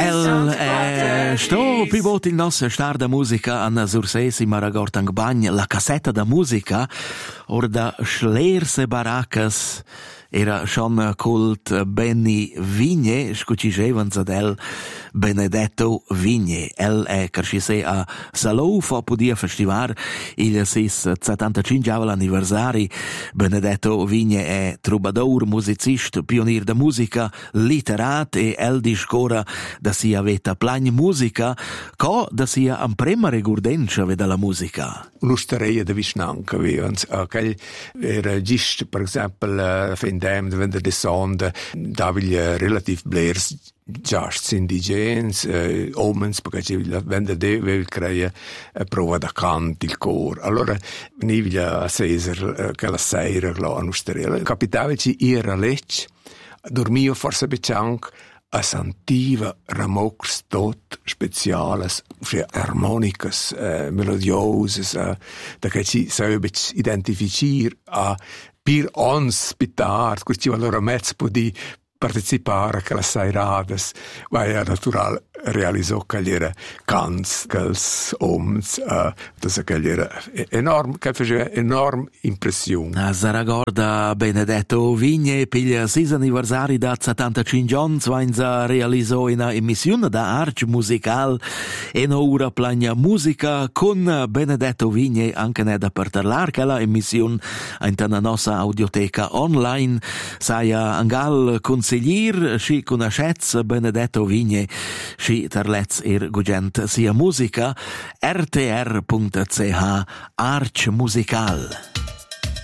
Sto pivot il nostro star da musica Anna Sursesi Maragortang Bagn, la cassetta da musica or da Schlerse Baracas era schon cult Benny Vigne, scucigevans ad el Benedetto Vigne. El è carcise a Salou fa podia festivar il sis 75 anniversari. Benedetto Vigne è troubadour, musicist, pionier da musica, literat e el discora da sia veta plagn musica, co da sia amprema regurdenza veda la musica. Un'usteria da Visnanca, aquell era gist, per esempio, fendem de vender de sonde, da viglia relativ blers giasts indigens, omens, perché ci vende de creia prova da cant il cor. Allora, ni viglia a Cesar, che la seira, un'usteria. Capitava ci era lec, dormio forse becianc, a santiva ramocs tot speciales, harmonicas, melodioses, da che ci sarebbe identificir a pir ons pitard, questi allora mezz podi partecipare a quelle sairadas, ma è natural realizzò che era cants, quels oms, che era enorm, che faceva enorm impressione. A Zaragoza Benedetto Vigne piglia 6 anniversari da 75 anni, Svainza realizzò una emissione da Arch Musical e ora plagna musica con Benedetto Vigne anche ne da per parlar che la emissione in la nostra audioteca online saia angal consiglier si conoscez Benedetto Vigne si terlez gugent sia musica rtr.ch Arch Musical.